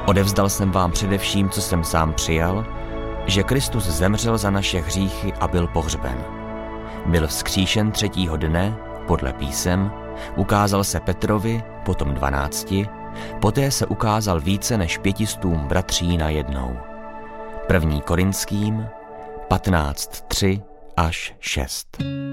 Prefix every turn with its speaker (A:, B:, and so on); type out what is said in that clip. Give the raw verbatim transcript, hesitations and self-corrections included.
A: Odevzdal jsem vám především, co jsem sám přijal, že Kristus zemřel za naše hříchy a byl pohřben. Byl vzkříšen třetího dne, podle písem, ukázal se Petrovi, potom dvanácti, poté se ukázal více než pětistům bratří najednou. První Korinským patnáct tři až šest.